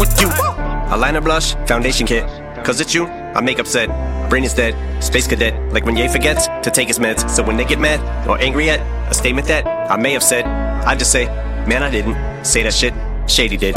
with you. Eyeliner, blush, foundation kit. Cause it's you, I make upset. Brain is dead, space cadet. Like when Ye forgets to take his meds. So when they get mad or angry at a statement that I may have said, I just say, man, I didn't say that shit. Shady did.